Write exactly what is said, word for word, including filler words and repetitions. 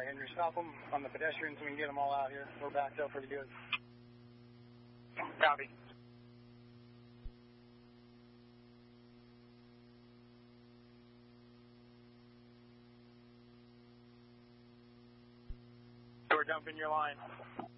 Andrew. Stop them on the pedestrians so we can get them all out here. We're backed up pretty good. Copy. We're dumping your line.